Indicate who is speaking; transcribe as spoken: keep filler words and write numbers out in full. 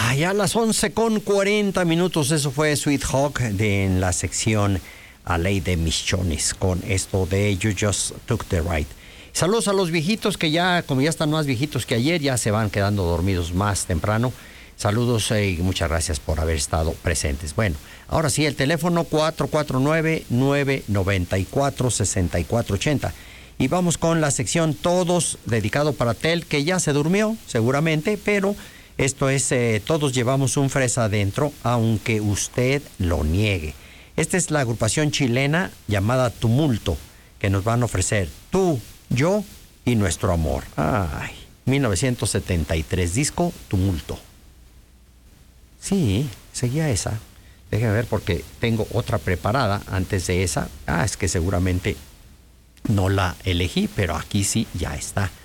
Speaker 1: Ay, a las once con cuarenta minutos, eso fue Sweet Hawk de, en la sección A Ley de Misiones, con esto de You Just Took the Ride. Saludos a los viejitos que ya, como ya están más viejitos que ayer, ya se van quedando dormidos más temprano. Saludos eh, y muchas gracias por haber estado presentes. Bueno, ahora sí, el teléfono cuatro cuatro nueve, nueve nueve cuatro, seis cuatro ocho cero. Y vamos con la sección Todos, dedicado para Tel, que ya se durmió, seguramente, pero esto es, eh, todos llevamos un fresa adentro, aunque usted lo niegue. Esta es la agrupación chilena llamada Tumulto, que nos van a ofrecer Tú, Yo y Nuestro Amor. Ay, mil novecientos setenta y tres, disco Tumulto. Sí, seguía esa. Déjeme ver porque tengo otra preparada antes de esa. Ah, es que seguramente no la elegí, pero aquí sí ya está.